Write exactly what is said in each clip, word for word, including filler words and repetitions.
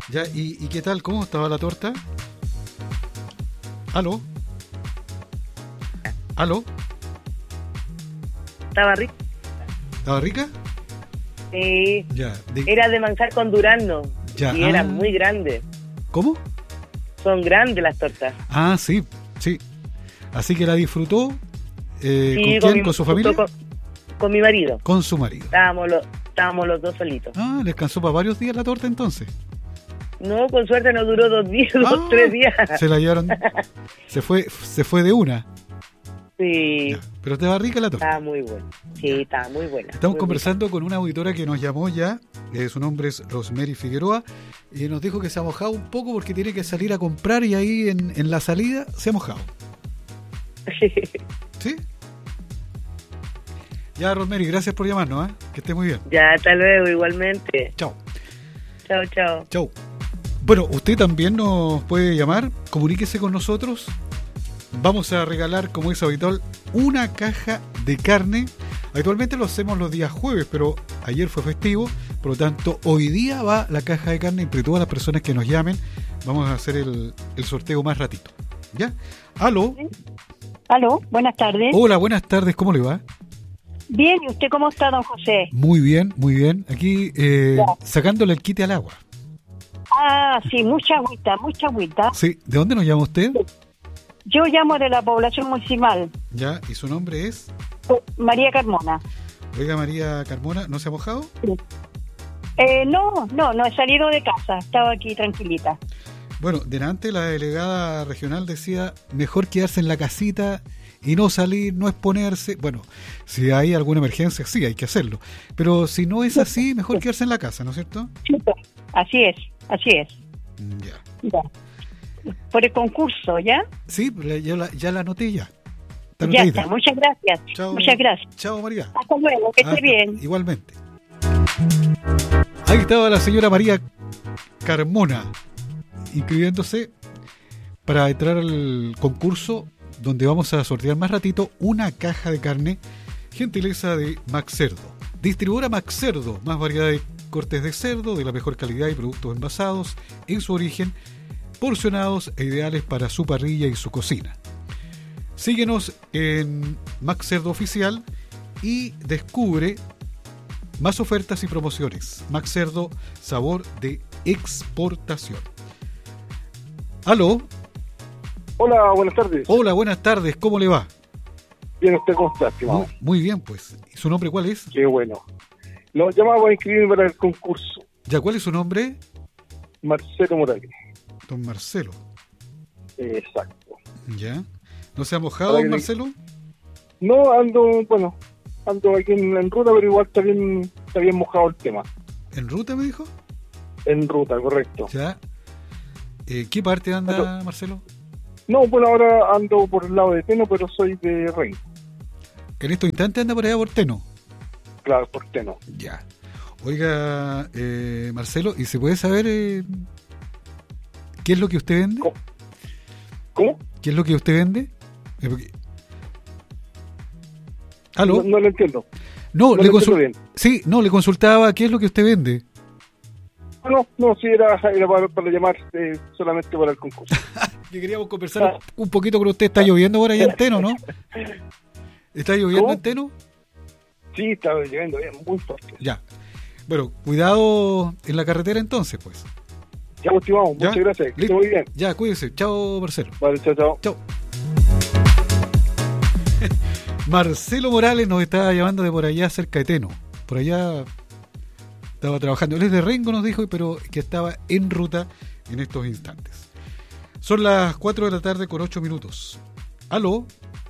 Ya, ¿y, y qué tal? ¿Cómo estaba la torta? ¿Aló? ¿Aló? Estaba rico. ¿Estaba rica? Sí. Ya. De... Era de manjar con durazno. Ya. Y Ah. eran muy grandes. ¿Cómo? Son grandes las tortas. Ah, sí, sí. Así que la disfrutó. Eh, Sí, ¿Con quién? con mi- ¿Con su familia? Con, con mi marido. Con su marido. Estábamos los, estábamos los dos solitos. Ah, ¿le alcanzó para varios días la torta entonces? No, con suerte no duró dos días, dos, Ah, tres días. Se la llevaron. Se fue, se fue de una. Sí, Ya. Pero estaba rica la torta. estaba muy buena. Sí, estaba muy buena. Estamos muy conversando con una auditora que nos llamó ya, eh, su nombre es Rosemary Figueroa, y nos dijo que se ha mojado un poco porque tiene que salir a comprar y ahí en, en la salida se ha mojado. rica. ¿Sí? Ya, Rosemary, gracias por llamarnos, ¿eh? Que esté muy bien. Ya, hasta luego, igualmente. Chao. Chao, chao. Chao. Bueno, usted también nos puede llamar, comuníquese con nosotros. Vamos a regalar, como es habitual, una caja de carne. Habitualmente lo hacemos los días jueves, pero ayer fue festivo, por lo tanto, hoy día va la caja de carne entre todas las personas que nos llamen. Vamos a hacer el, el sorteo más ratito. ¿Ya? ¿Aló? Aló, buenas tardes. Hola, buenas tardes, ¿cómo le va? Bien, ¿y usted cómo está, don José? Muy bien, muy bien. Aquí eh, Ya. sacándole el quite al agua. Ah, sí, mucha agüita, mucha agüita. Sí, ¿de dónde nos llama usted? Yo llamo de la población municipal, Ya, ¿y su nombre es? María Carmona. Oiga, María Carmona, ¿no se ha mojado? Eh, no, no, no he salido de casa, estaba aquí tranquilita. Bueno, delante la delegada regional decía mejor quedarse en la casita y no salir, no exponerse. Bueno, si hay alguna emergencia, sí, hay que hacerlo. Pero si no es así, mejor quedarse en la casa, ¿no es cierto? Sí, pues, así es, así es. Mm, Ya. Ya. Por el concurso, ¿ya? Sí, la- ya la, ya la anoté ya. Está Ya anotadita. está, muchas gracias. Chao. Muchas gracias. Chao, María. Hasta luego, que esté Hasta- bien. Igualmente. Ahí estaba la señora María Carmona inscribiéndose para entrar al concurso donde vamos a sortear más ratito una caja de carne, gentileza de Max Cerdo. Distribuidora Max Cerdo, más variedad de cortes de cerdo de la mejor calidad y productos envasados en su origen, porcionados e ideales para su parrilla y su cocina. Síguenos en Max Cerdo Oficial y descubre más ofertas y promociones. Max Cerdo, sabor de exportación. ¿Aló? Hola, buenas tardes. Hola, buenas tardes, ¿cómo le va? Bien, ¿usted cómo está, estimado? Muy, muy bien, pues. ¿Y su nombre cuál es? Qué bueno. Lo llamaba para inscribirme para el concurso. ¿Ya cuál es su nombre? Marcelo Morales. Don Marcelo. Eh, exacto. ¿Ya? ¿No se ha mojado, Para don que- Marcelo? No, ando, bueno, ando aquí en, en ruta, pero igual está bien, está bien mojado el tema. ¿En ruta, me dijo? En ruta, correcto. ¿Ya? Eh, ¿Qué parte anda, Marcelo? No, bueno, ahora ando por el lado de Teno, pero soy de Rengo. En estos instantes anda por allá por Teno. Claro, por Teno. Ya. Oiga, eh, Marcelo, ¿y se puede saber eh, qué es lo que usted vende? ¿Cómo? ¿Cómo? ¿Qué es lo que usted vende? Eh, porque- ¿Aló? No, no lo entiendo. No, no le lo consul- entiendo bien. Sí, no, le consultaba qué es lo que usted vende. Ah, No, no, sí, era, era para, para llamar eh, solamente para el concurso. Que queríamos conversar un poquito con usted. Está lloviendo por allá en Teno, ¿no? ¿Está lloviendo ¿Cómo? en Teno? Sí, estaba lloviendo bien, muy fuerte. Ya. Bueno, cuidado en la carretera entonces, pues. Ya, estimado, ¿Ya? muchas gracias. Que esté Listo. muy bien. Ya, cuídese. Chao, Marcelo. Vale, chao, chao. Chao. Marcelo Morales nos estaba llamando de por allá cerca de Teno. Por allá estaba trabajando. Él es de Rengo, nos dijo, pero que estaba en ruta en estos instantes. Son las cuatro de la tarde con ocho minutos. ¿Aló?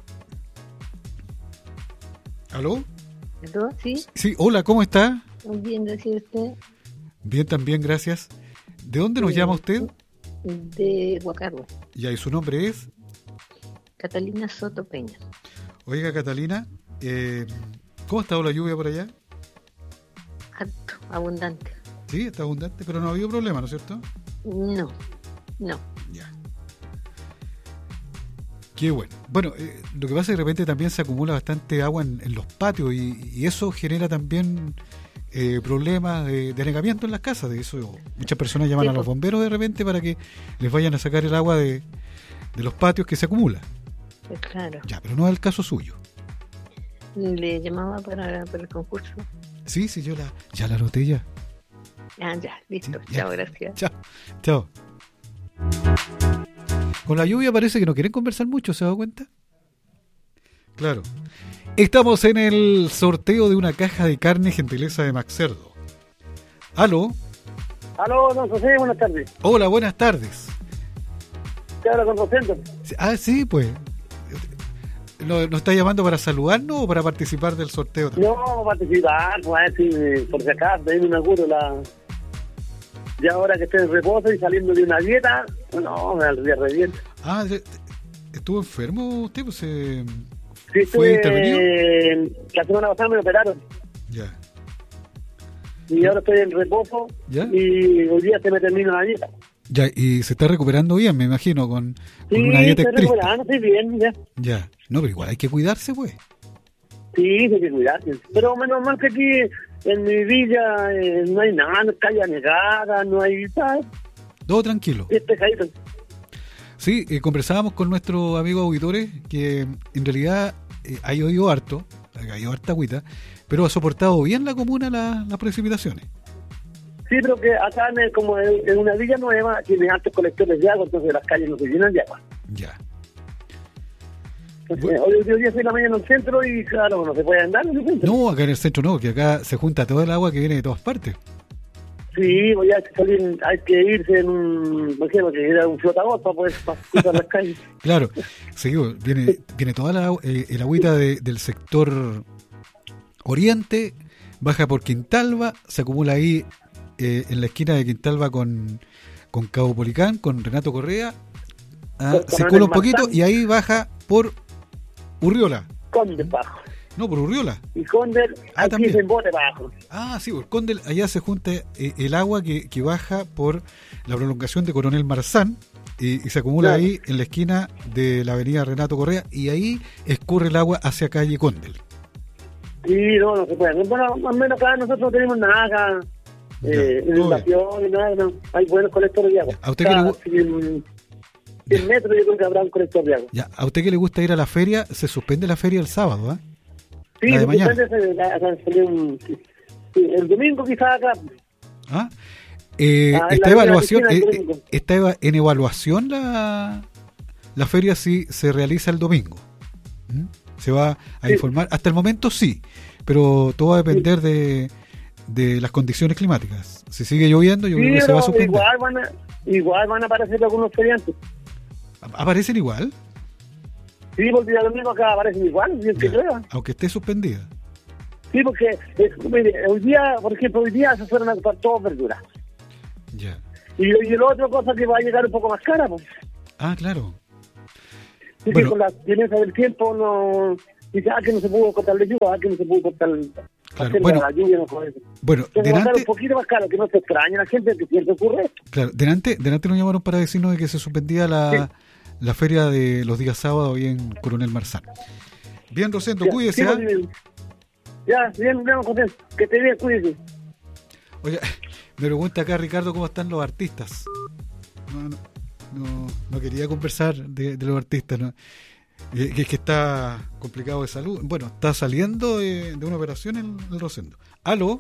¿Aló? ¿Aló? ¿Sí? Sí, hola, ¿cómo está? Muy bien, gracias a usted. Bien, también, gracias. ¿De dónde nos Eh, llama usted? De Huacarwa, Ya, y su nombre es... Catalina Soto Peña. Oiga, Catalina, eh, ¿cómo ha estado la lluvia por allá? Harto, abundante. Sí, está abundante, pero no ha habido problema, ¿no es cierto? No, no. Ya. Qué bueno. Bueno, eh, lo que pasa es que de repente también se acumula bastante agua en, en los patios y, y eso genera también eh, problemas de, de anegamiento en las casas. De eso muchas personas llaman Sí, a los pues. bomberos de repente para que les vayan a sacar el agua de, de los patios que se acumula. Pues claro. Ya, pero no es el caso suyo. Le llamaba para, para el concurso. Sí, sí, yo la, ya la anoté ya. Ah, ya, listo. Sí, ya. Chao, gracias. Chao, chao. Con la lluvia parece que no quieren conversar mucho, ¿se ha dado cuenta? Claro. Estamos en el sorteo de una caja de carne gentileza de Max Cerdo. ¿Aló? Aló, don José, buenas tardes. Hola, buenas tardes. ¿Qué habla con Rosendo? Ah, sí, pues. ¿Nos no está llamando para saludarnos o para participar del sorteo también? No, participar, pues a ver si, por si acaso, ahí me acuerdo la... Ya ahora que estoy en reposo y saliendo de una dieta, no, me al día reviento. Ah, de- de- ¿estuvo enfermo usted? Pues, eh, Sí, ¿Fue estuve, intervenido? eh, la semana pasada me operaron Ya. y ahora estoy en reposo ¿Ya? y hoy día se me termina la dieta. Ya, y se está recuperando bien, me imagino, con, con Sí, una dieta estoy estricta. recuperando, estoy bien, ya. Ya. No, pero igual hay que cuidarse, pues. Sí, hay que cuidarse. Pero menos mal que aquí en mi villa eh, no hay nada, no hay calle anegada, no hay, ¿sabes? Todo tranquilo. Es pescadito. Sí, eh, conversábamos con nuestros amigos auditores que en realidad eh, ha llovido harto, ha caído harta agüita, pero ha soportado bien la comuna la- las precipitaciones. Sí, pero que acá en, el- como en, en una villa nueva tiene altos colectores de agua, entonces las calles no se llenan de agua. Ya. Entonces, hoy, hoy día soy la mañana en el centro y claro, no se puede andar en el centro. No, acá en el centro no, que acá se junta todo el agua que viene de todas partes. Sí, voy a salir, hay que irse en un, no sé, porque era un flotador para poder para cruzar las calles. Claro, seguido, viene, viene toda la, eh, el agüita de- del sector oriente, baja por Quintalba, se acumula ahí eh, en la esquina de Quintalba con, con Cabo Policán, con Renato Correa, ah, Con circula Coronel un poquito Marzán. y ahí baja por Urriola. Conde bajo. No, por Urriola. Y Conde, Ah, aquí también. se bote bajo. Ah, sí, por Condel, allá se junta eh, el agua que, que baja por la prolongación de Coronel Marzán y, y se acumula Claro. ahí en la esquina de la avenida Renato Correa y ahí escurre el agua hacia calle Condel. Sí, no, no se puede. Bueno, más o menos acá nosotros no tenemos nada acá, Ya, eh, todo inundación y nada, no. Hay buenos colectores de agua. ¿A usted qué le gu- cien, cien metros yo creo que habrá un colector de agua. Ya, a usted que le gusta ir a la feria, se suspende la feria el sábado, ¿ah? Sí, La de se mañana. suspende, se- la- la- salió un- sí. Sí, el domingo quizás acá. ¿Ah? Eh, Ah, en está la Avenida evaluación, Cristina, eh, el domingo. eh, está eva- en evaluación la, la feria sí se realiza el domingo. ¿Mm? Se va a Sí. informar. Hasta el momento sí, pero todo va a depender de, de las condiciones climáticas. Si sigue lloviendo, yo Sí, creo que se pero va a suspender. igual van a, igual van a aparecer algunos feriantes. ¿Aparecen igual? Sí, porque el domingo acá aparecen igual, y el que Ya, llueva. aunque esté suspendida. Sí, porque es, mire, hoy día, por ejemplo, hoy día se fueron a comprar todas verduras. Ya. Y, y la otra cosa que va a llegar un poco más cara, pues. Ah, claro. Sí, Bueno. que con la violencia del tiempo no... Dice, ah, que no se pudo cortar la lluvia, ah, que no se pudo cortar Claro, hacer bueno. la lluvia, no fue eso. Bueno, Entonces va a estar delante, un poquito más caro, que no se extrañe a la gente que siempre ocurre esto. claro, delante, delante nos llamaron para decirnos de que se suspendía la, la feria de los días sábados ahí en Coronel Marzán. Bien, Rosendo, Ya, cuídese. sí, ¿ah? pues, Ya, bien, bien, José, que te bien, cuídese. Oye, me pregunta acá Ricardo cómo están los artistas. No, no, no, no quería conversar de, de los artistas, ¿no? Eh, que es que está complicado de salud. Bueno, está saliendo de, de una operación el, el Rosendo. ¿Aló?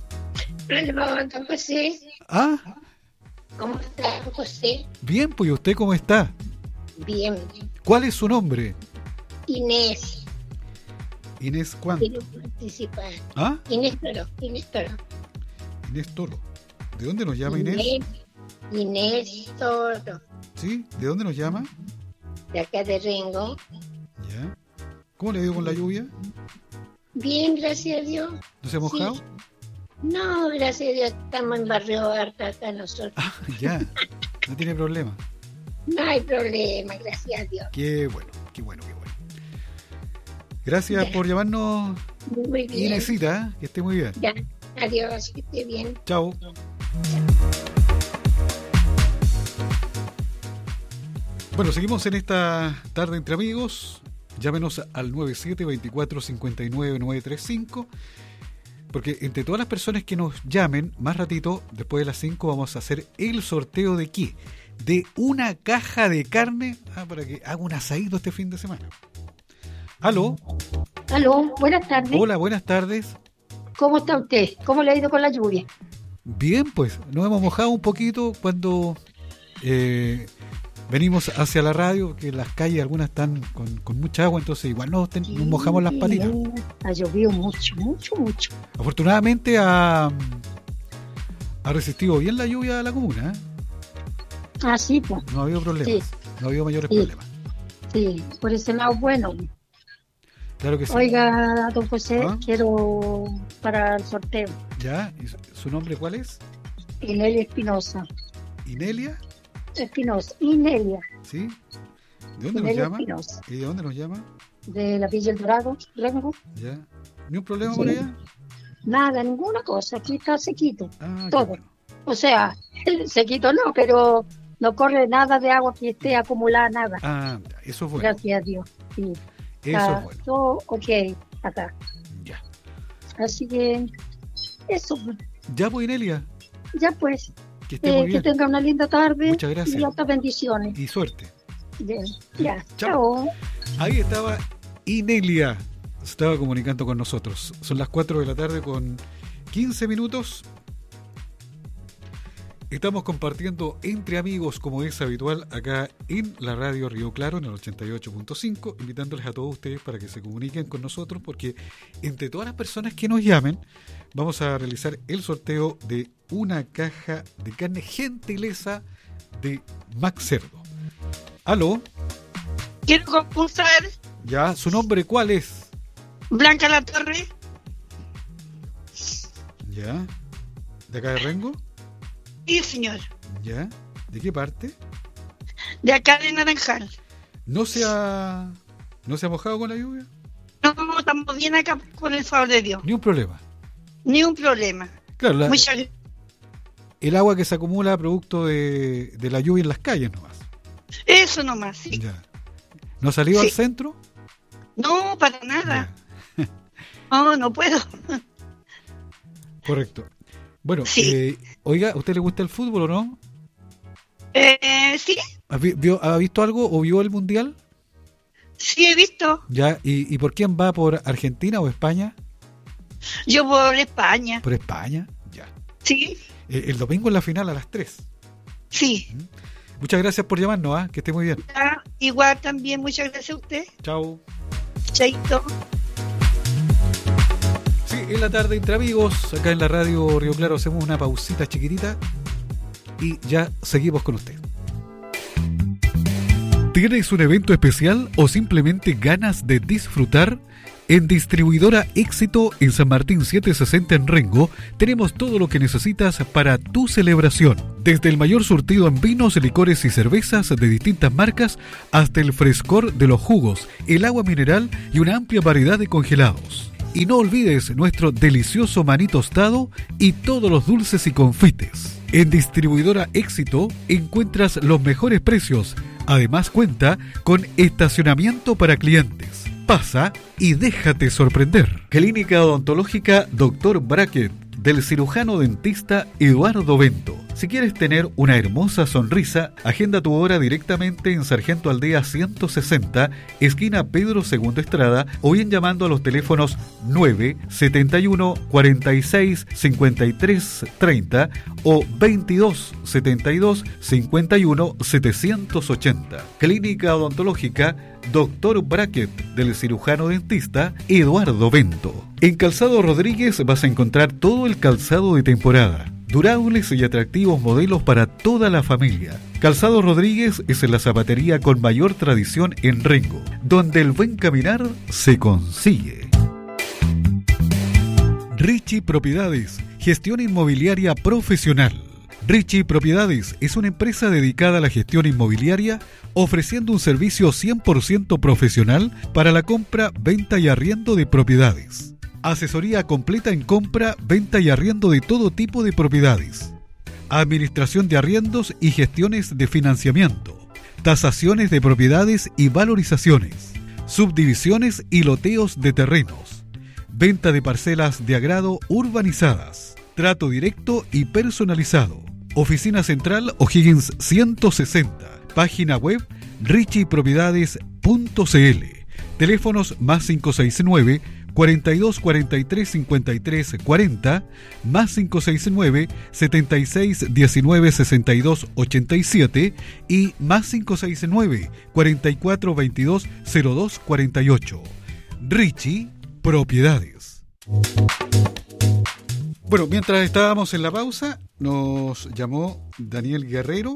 Hola, don José. Ah, ¿Cómo está, don José? bien, pues ¿y usted cómo está? Bien. ¿Cuál es su nombre? Inés, Inés Juan. quiero participar. ¿Ah? Inés Toro, Inés Toro. Inés Toro. ¿De dónde nos llama Inés? Inés, Inés Toro, ¿Sí? ¿De dónde nos llama? de acá de Rengo. Ya. ¿Cómo le ha ido con la lluvia? Bien, gracias a Dios. ¿No se ha mojado? Sí. No, gracias a Dios, estamos en Barrio Harta acá nosotros. Ah, ya. No tiene problema. No hay problema, gracias a Dios. Qué bueno, qué bueno, qué bueno. Gracias Ya. por llamarnos, Muy bien. Inesita, ¿eh? Que esté muy bien. Ya, adiós, que esté bien. Chao. Bueno, seguimos en esta tarde entre amigos. Llámenos al nueve siete dos cuatro cinco nueve nueve tres cinco, porque entre todas las personas que nos llamen, más ratito, después de las cinco, vamos a hacer el sorteo de qué? De una caja de carne, ah, para que haga un asadito este fin de semana. ¿Aló? Aló, buenas tardes. Hola, buenas tardes. ¿Cómo está usted? ¿Cómo le ha ido con la lluvia? Bien, pues, nos hemos mojado un poquito cuando eh, venimos hacia la radio, que las calles algunas están con, con mucha agua, entonces igual nos, ten, nos mojamos las patitas. Ha llovido mucho, mucho, mucho. Afortunadamente ha, ha resistido bien la lluvia a la comuna, ¿eh? Ah, sí, pues. No ha habido problemas, Sí. no ha habido mayores Sí. problemas. Sí, por ese lado, bueno. Claro que sí. Oiga, don José, ¿Ah? quiero para el sorteo. ¿Ya? ¿Y su, su nombre cuál es? Inelia Espinosa. ¿Inelia? Espinosa, Inelia. ¿Sí? ¿De dónde nos Inelia llama? Espinosa. ¿Y de dónde nos llama? De la Villa El Dorado, Rengo. ¿Ya? ¿Ni un problema Sí. por allá? Nada, ninguna cosa. Aquí está sequito. Ah, qué Todo. bueno. O sea, sequito no, pero no corre nada de agua que esté acumulada, nada. Ah, eso es bueno. Gracias a Dios. Sí. Eso Está es bueno. todo ok acá. Ya. Así que eso. Ya, pues, Inelia, Ya pues, que esté eh, muy que bien. tenga una linda tarde. Muchas gracias. Y otras bendiciones. Y suerte. Bien. Ya, Chao. chao. Ahí estaba Inelia, se estaba comunicando con nosotros. Son las cuatro de la tarde con quince minutos. Estamos compartiendo entre amigos, como es habitual, acá en la radio Río Claro, en el ochenta y ocho punto cinco, invitándoles a todos ustedes para que se comuniquen con nosotros, porque entre todas las personas que nos llamen, vamos a realizar el sorteo de una caja de carne, gentileza de Max Cerdo. ¿Aló? Quiero concursar ¿Ya? ¿Su nombre cuál es? Blanca La Torre, ¿Ya? ¿De acá de Rengo? sí señor, ¿Ya? ¿De qué parte? de acá de Naranjal. ¿No se ha, ¿no se ha mojado con la lluvia? No, estamos bien acá con el favor de Dios, Ni un problema. ni un problema. Claro, la- Muchas gracias. el agua que se acumula producto de, de la lluvia en las calles nomás. Eso nomás, sí. Ya. ¿No ha salido Sí. al centro? No, para nada. Ya. No, no puedo. Correcto. Bueno, Sí. eh, oiga, ¿a usted le gusta el fútbol o no? Eh, sí, ¿Ha, vi- vio- ¿Ha visto algo o vio el Mundial? sí he visto. ¿Ya? ¿Y, y por quién va? ¿Por Argentina o España? Yo por España. ¿Por España? Ya. Sí, Eh, el domingo en la final a las tres. sí. Muchas gracias por llamarnos, ¿ah? Que esté muy bien. Ah, igual también, muchas gracias a usted. Chao. Chaito. Sí, en la tarde entre amigos, acá en la radio Río Claro hacemos una pausita chiquitita y ya seguimos con usted. ¿Tienes un evento especial o simplemente ganas de disfrutar? En Distribuidora Éxito en San Martín setecientos sesenta en Rengo tenemos todo lo que necesitas para tu celebración. Desde el mayor surtido en vinos, licores y cervezas de distintas marcas hasta el frescor de los jugos, el agua mineral y una amplia variedad de congelados. Y no olvides nuestro delicioso maní tostado y todos los dulces y confites. En Distribuidora Éxito encuentras los mejores precios. Además cuenta con estacionamiento para clientes. Pasa y déjate sorprender. Clínica Odontológica doctor Brackett, del cirujano dentista Eduardo Bento. Si quieres tener una hermosa sonrisa, agenda tu hora directamente en Sargento Aldea ciento sesenta, esquina Pedro segundo Estrada, o bien llamando a los teléfonos nueve setenta y uno cuarenta y seis cincuenta y tres treinta o veintidós setenta y dos cincuenta y uno setecientos ochenta. Clínica Odontológica doctor Brackett, del cirujano dentista Eduardo Bento. En Calzado Rodríguez vas a encontrar todo el calzado de temporada, durables y atractivos modelos para toda la familia. Calzado Rodríguez es la zapatería con mayor tradición en Rengo, donde el buen caminar se consigue. Richie Propiedades, gestión inmobiliaria profesional. Richie Propiedades es una empresa dedicada a la gestión inmobiliaria, ofreciendo un servicio cien por ciento profesional para la compra, venta y arriendo de propiedades. Asesoría completa en compra, venta y arriendo de todo tipo de propiedades. Administración de arriendos y gestiones de financiamiento. tasaciones de propiedades y valorizaciones, subdivisiones y loteos de terrenos, venta de parcelas de agrado urbanizadas, trato directo y personalizado. Oficina Central O'Higgins ciento sesenta, página web richie propiedades punto c l, teléfonos más cinco seis nueve, cuarenta y dos cuarenta y tres cincuenta y tres cuarenta, más cinco seis nueve, setenta y seis diecinueve sesenta y dos ochenta y siete y más cinco seis nueve, cuarenta y cuatro veintidós cero dos cuarenta y ocho. Richie Propiedades. Bueno, mientras estábamos en la pausa, nos llamó Daniel Guerrero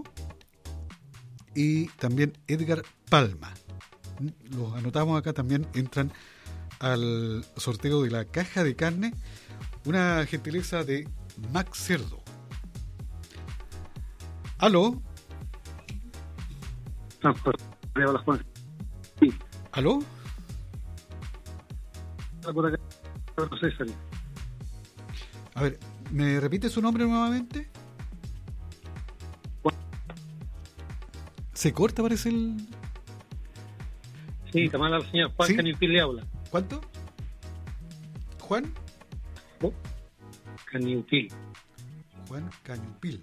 y también Edgar Palma. Los anotamos acá, también entran al sorteo de la caja de carne, una gentileza de Max Cerdo. ¿Aló? ¿Aló? A ver, ¿me repite su nombre nuevamente? Se corta, parece el... Sí, está mal al señor Juan. ¿Sí? Cañupil le habla. ¿Cuánto? ¿Juan? ¿Oh? Cañupil. Juan Cañupil.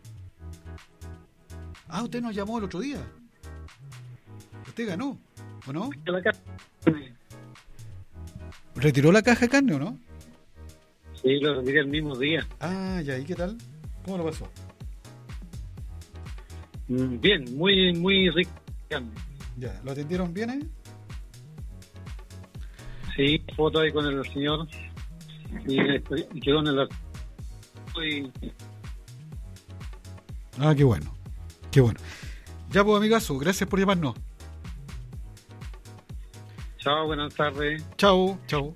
Ah, usted nos llamó el otro día. Usted ganó, ¿o no? ¿Retiró la caja de carne o no? Sí, lo retiré el mismo día. Ah, ya, ¿y qué tal? ¿Cómo lo pasó? Mm, bien, muy, muy rico. Ya, ¿lo atendieron bien, eh? Sí, foto ahí con el señor y, y quedó en el... Y... Ah, qué bueno, qué bueno. Ya, pues, amigazo, gracias por llamarnos. Chao, buenas tardes. Chao, chao.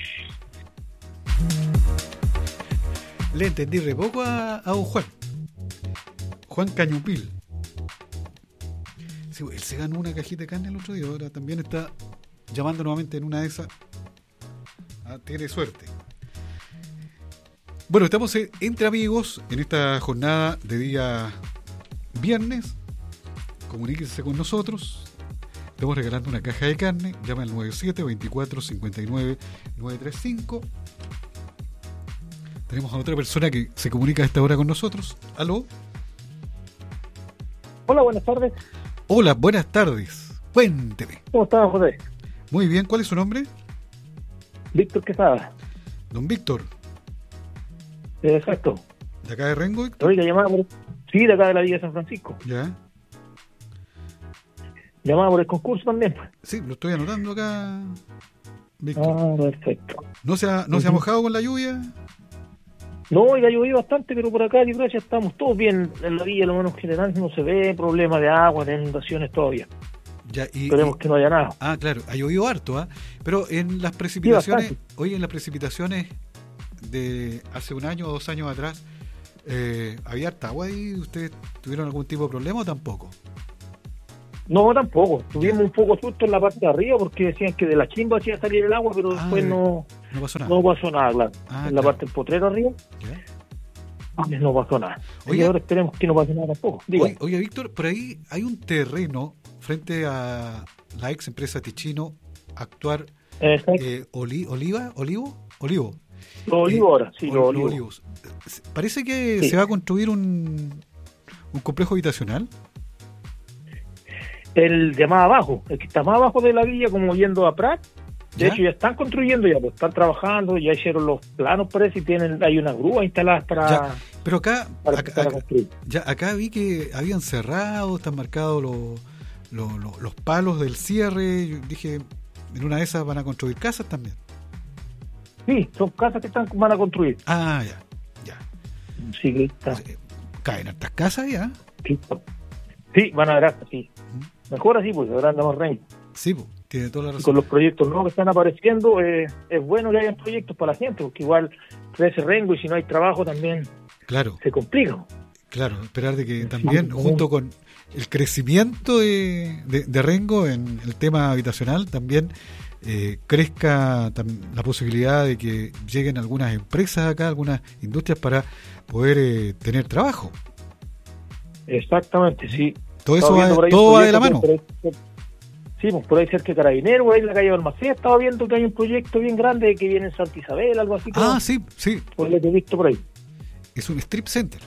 Le entendí re poco a, a don Juan. Juan Cañupil. Sí, él se ganó una cajita de carne el otro día, ahora también está llamando nuevamente en una de esas. Ah, tiene suerte. Bueno, estamos entre amigos en esta jornada de día viernes. Comuníquese con nosotros. Estamos regalando una caja de carne. Llama al nueve siete, veinticuatro, cincuenta y nueve, novecientos treinta y cinco. Tenemos a otra persona que se comunica a esta hora con nosotros. ¿Aló? Hola, buenas tardes. Hola, buenas tardes. Cuénteme. ¿Cómo está, José? Muy bien, ¿cuál es su nombre? Víctor Quesada. Don Víctor. Exacto. ¿De acá de Rengo, Víctor? Oiga, llamaba por... Sí, de acá de la Villa de San Francisco. Ya. Llamaba por el concurso también. Sí, lo estoy anotando acá, Víctor. Ah, perfecto. ¿No se ha, no uh-huh. se ha mojado con la lluvia? No, oiga, llovió bastante, pero por acá, gracias, estamos todos bien en la villa, lo menos general no se ve problema de agua, de inundaciones todavía. Ya, y, Esperemos y, que no haya nada. Ah, claro, ha llovido harto, ¿ah? ¿eh? Pero en las precipitaciones, sí, oye, en las precipitaciones de hace un año o dos años atrás, eh, ¿había harta agua y ustedes tuvieron algún tipo de problema o tampoco? No, tampoco. Tuvimos un poco susto en la parte de arriba porque decían que de la chimba hacía salir el agua, pero ah, después no, no pasó nada. No pasó nada, claro. Ah, en claro. la parte del potrero arriba, ¿ya? No pasó nada. Oye, y ahora esperemos que no pase nada tampoco. Oye, oye, Víctor, por ahí hay un terreno frente a la ex empresa Ticino, actuar eh, oli, Oliva, Olivo, Olivo. Los olivos eh, ahora, sí, los, los olivos. olivos. Parece que sí. se va a construir un, un complejo habitacional. El de más abajo, el que está más abajo de la villa, como yendo a Prat. De ¿Ya? hecho, ya están construyendo, ya pues, están trabajando, ya hicieron los planos, parece, y tienen, hay una grúa instalada para... Ya. Pero acá, para, acá, para acá, ya, acá vi que habían cerrado, están marcados los, los, los, los palos del cierre. Yo dije, en una de esas van a construir casas también. Sí, son casas que están van a construir. Ah, ya, ya. Sí, está. Pues, eh, ¿caen hartas casas ya? Sí, sí, van a haber hasta, sí. ¿Mm? Mejor así, pues, ahora andamos rey. Sí, pues, tiene toda la razón. Y con los proyectos nuevos que están apareciendo, eh, es bueno que hayan proyectos para la gente, porque igual crece Rengo y si no hay trabajo también claro. se complica. Claro, esperar de que también, sí, junto con el crecimiento de, de, de Rengo en el tema habitacional, también eh, crezca tam, la posibilidad de que lleguen algunas empresas acá, algunas industrias para poder eh, tener trabajo. Exactamente, sí. Entonces, Todo eso Estaba va, viendo por ahí todo un va de la proyecto, mano. por ahí- Sí, pues por ahí cerca de Carabineros, por ahí en la calle Balmaceda, estaba viendo que hay un proyecto bien grande que viene en Santa Isabel, algo así. Ah, como- sí, sí. Por lo que he visto por ahí. Es un strip center.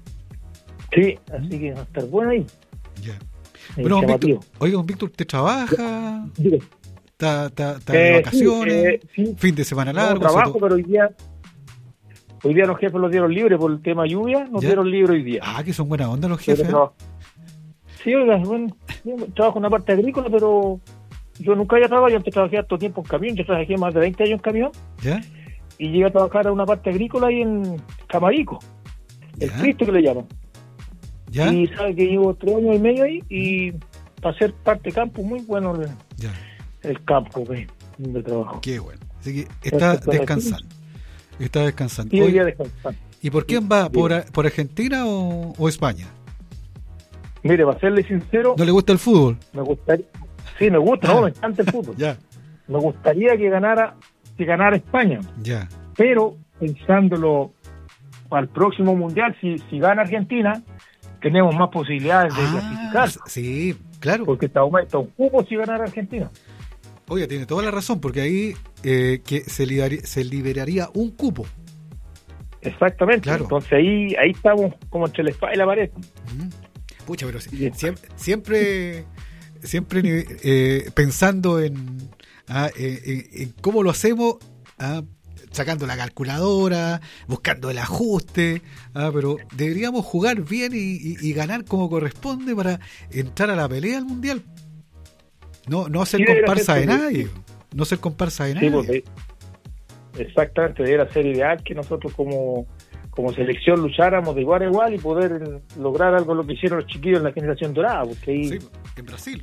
Sí, así que va a estar bueno ahí. Ya. Eh, Bueno, don llamativo. Víctor, oiga, don Víctor, ¿usted trabaja? Digo, ¿Está, está, está de eh, vacaciones? sí, eh, sí. ¿Fin de semana No, largo? trabajo, ¿Se to- pero hoy día hoy día los jefes los dieron libre por el tema lluvia, nos ¿Ya? dieron libre hoy día. Ah, que son buena onda los Pero jefes. ¿eh? trabajo- Sí, oiga, bueno, yo trabajo en una parte agrícola, pero yo nunca había trabajado, yo antes trabajé harto tiempo en camión, yo trabajé más de veinte años en camión, ¿Ya? y llegué a trabajar en una parte agrícola ahí en Camarico, el ¿Ya? Cristo que le llaman. ¿Ya? Y sabe que llevo tres años y medio ahí, y para ser parte de campo, muy bueno el, Ya. el campo pues, de trabajo. Qué bueno. Así que está Perfecto, descansando. Está descansando. Y hoy Oye, día descansar. ¿y por quién va? ¿Por, por Argentina o, o España? Mire, para serle sincero, ¿No le gusta el fútbol? me gustaría, sí, me gusta, no, me encanta el fútbol. Ya, Me gustaría que ganara, que ganara España, ya. pero pensándolo para el próximo mundial, si, si gana Argentina, tenemos más posibilidades de Ah, clasificar, sí, claro. porque te aumenta un cupo si ganara Argentina. Oye, tiene toda la razón, porque ahí eh, que se, liberaría, se liberaría un cupo. Exactamente. Claro. Entonces ahí ahí estamos como entre la espada y la pared. Ujú. Pucha, pero si- Bien. siempre, siempre, siempre eh, pensando en, ah, eh, en, en cómo lo hacemos, ah, sacando la calculadora, buscando el ajuste, ah, pero deberíamos jugar bien y, y- y ganar como corresponde para entrar a la pelea del mundial. No, no ser Sí, debería comparsa ser, de porque- nadie, no ser comparsa de Sí, nadie. porque exactamente, debería ser ideal que nosotros como, como selección lucháramos de igual a igual y poder lograr algo lo que hicieron los chiquillos en la generación dorada, porque ahí Sí, en Brasil.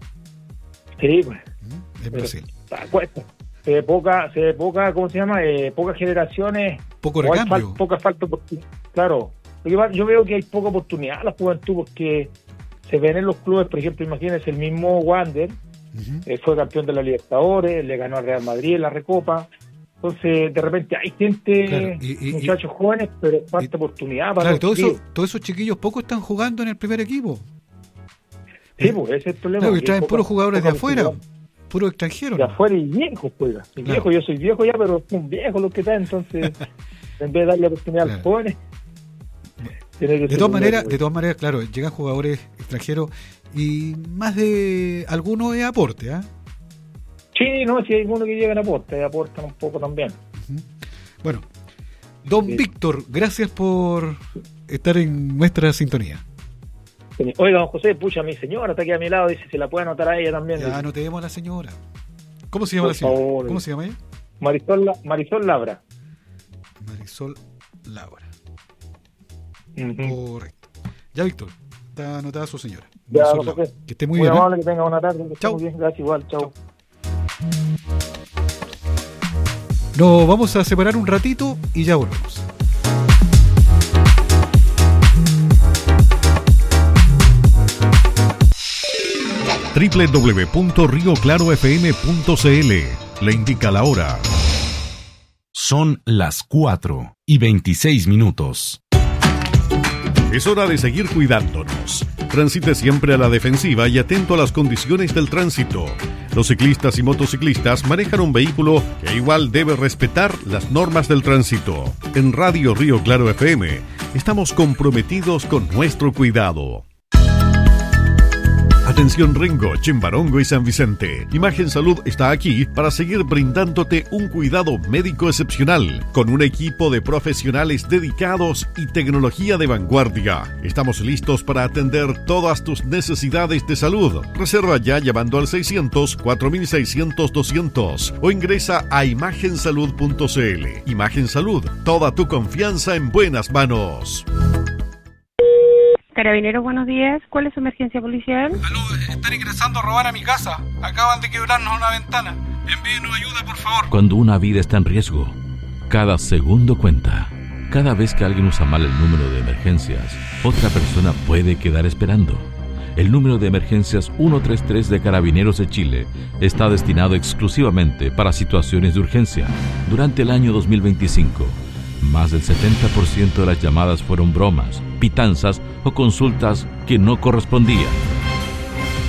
sí, pues, Ujú, En pero Brasil. está, cuesta. Se ve poca, se ve poca, ¿cómo se llama? Eh, pocas generaciones, Poco o hay recambio. fal- poca falta de- claro, lo que pasa- yo veo que hay poca oportunidad a la juventud porque se ven en los clubes, por ejemplo, imagínense el mismo Wander, Ujú. eh, fue campeón de la Libertadores, le ganó al Real Madrid en la Recopa. Entonces, de repente hay gente, Claro, y- y- muchachos jóvenes, pero falta y- oportunidad para Claro, todo los eso, críos. todos esos chiquillos pocos están jugando en el primer equipo. Sí, pues ese es el problema. Claro, que que traen poca- puros jugadores de poca afuera, oportunidad. puros extranjeros. De ¿no? afuera y viejos, pues. Y Claro. viejo, yo soy viejo ya, pero son viejos los que están, entonces, en vez de darle oportunidad a Claro. los jóvenes, tiene que De ser todas un maneras, loco, de todas maneras, claro, llegan jugadores extranjeros y más de algunos es aporte, ¿ah? Sí, no, si hay algunos que llegan a aporte, aportan un poco también. Ujú. Bueno, don Sí. Víctor, gracias por estar en nuestra sintonía. Oiga, don José, pucha, mi señora está aquí a mi lado, dice si la puede anotar a ella también. Ya dice. anotemos a la señora. ¿Cómo se llama Por la señora? favor. ¿Cómo se llama ella? Marisol, La- Marisol Labra. Marisol Laura. Ujú. Correcto. Ya, Víctor, está anotada su señora. Ya, Marisol don Laura. José. Que esté muy, Muy bien. ¿eh? amable, que tenga buena tarde. Que esté Chau. muy bien, gracias igual, chau. Nos vamos a separar un ratito y ya volvemos. doble u doble u doble u punto río claro f m punto c l le indica la hora. Son las cuatro y veintiséis minutos. Es hora de seguir cuidándonos. Transite siempre a la defensiva y atento a las condiciones del tránsito. Los ciclistas y motociclistas manejan un vehículo que igual debe respetar las normas del tránsito. En Radio Río Claro F M estamos comprometidos con nuestro cuidado. Atención Rengo, Chimbarongo y San Vicente. Imagen Salud está aquí para seguir brindándote un cuidado médico excepcional, con un equipo de profesionales dedicados y tecnología de vanguardia. Estamos listos para atender todas tus necesidades de salud. Reserva ya llamando al seiscientos, cuatro mil seiscientos, doscientos o ingresa a imagen salud punto c l. Imagen Salud, toda tu confianza en buenas manos. Carabineros, buenos días. ¿Cuál es su emergencia policial? Aló, están ingresando a robar a mi casa. Acaban de quebrarnos una ventana. Envíenos ayuda, por favor. Cuando una vida está en riesgo, cada segundo cuenta. Cada vez que alguien usa mal el número de emergencias, otra persona puede quedar esperando. El número de emergencias ciento treinta y tres de Carabineros de Chile está destinado exclusivamente para situaciones de urgencia. Durante el año dos mil veinticinco, más del setenta por ciento de las llamadas fueron bromas, pitanzas o consultas que no correspondían.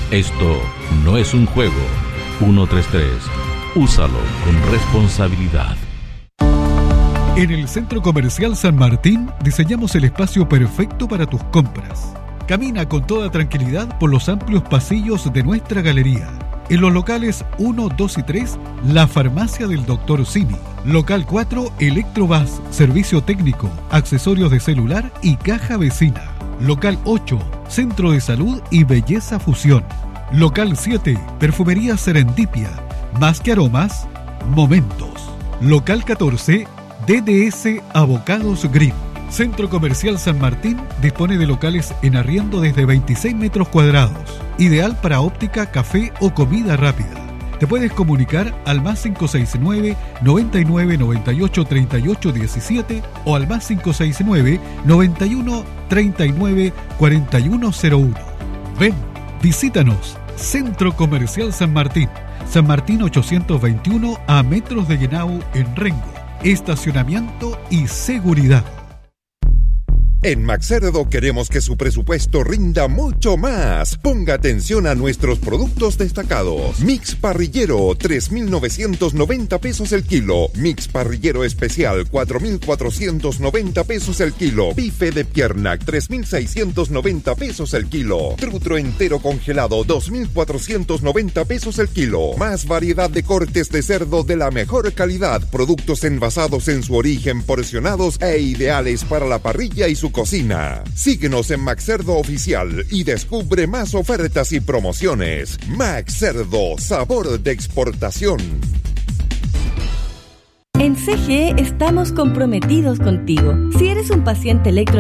Esto no es un juego. ciento treinta y tres. Úsalo con responsabilidad. En el Centro Comercial San Martín diseñamos el espacio perfecto para tus compras. Camina con toda tranquilidad por los amplios pasillos de nuestra galería. En los locales uno, dos y tres, la farmacia del doctor Simi. Local cuatro, Electrobus, servicio técnico, accesorios de celular y caja vecina. Local ocho, Centro de Salud y Belleza Fusión. Local siete, Perfumería Serendipia, más que aromas, momentos. Local catorce, D D S Avocados Green. Centro Comercial San Martín dispone de locales en arriendo desde veintiséis metros cuadrados, ideal para óptica, café o comida rápida. Te puedes comunicar al más cinco seis nueve, noventa y nueve, noventa y ocho, treinta y ocho, diecisiete o al más cinco seis nueve, noventa y uno, treinta y nueve, cuarenta y uno cero uno. Ven, visítanos. Centro Comercial San Martín. San Martín ochocientos veintiuno a metros de Llenau en Rengo. Estacionamiento y seguridad. En Maxcerdo queremos que su presupuesto rinda mucho más. Ponga atención a nuestros productos destacados. Mix parrillero, tres mil novecientos noventa pesos el kilo. Mix parrillero especial, cuatro mil cuatrocientos noventa pesos el kilo. Bife de pierna, tres mil seiscientos noventa pesos el kilo. Trutro entero congelado, dos mil cuatrocientos noventa pesos el kilo. Más variedad de cortes de cerdo de la mejor calidad. Productos envasados en su origen, porcionados e ideales para la parrilla y su cocina. Síguenos en Maxcerdo Oficial y descubre más ofertas y promociones. Maxcerdo, sabor de exportación. En C G E estamos comprometidos contigo. Si eres un paciente electro